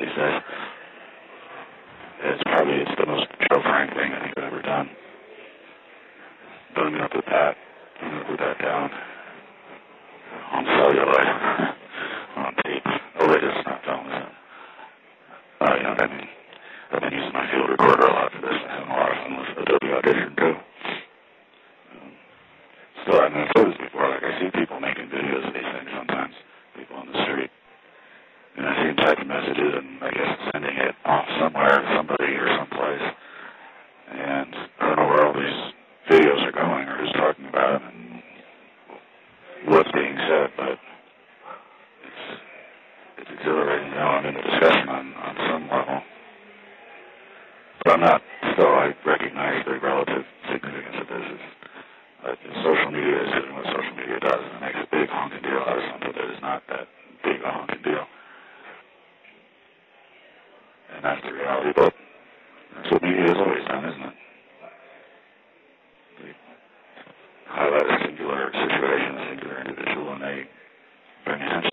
these days. It's the most terrifying thing I think I've ever done. But I'm going to put that down on celluloid, on tape. Oh, wait, it's not film, is it? I've been using my field recorder a lot for this. I'm having a lot of fun with Adobe Audition, too. Still, I've said this before, like, I see people making videos of these things sometimes, people on the street. And I see them typing messages and, I guess, sending it off somewhere to somebody or someplace. And I don't know where all these videos are going or who's talking about it and what's being said, but it's exhilarating to know I'm in the discussion on some level. But I'm not. Still, I recognize the relative significance of this. Social media is doing what social media does, and it makes a big honking deal out of something that is not that big a honking deal. And that's the reality, but that's what media has always done, isn't it? They highlight a singular situation, a singular individual, and they bring attention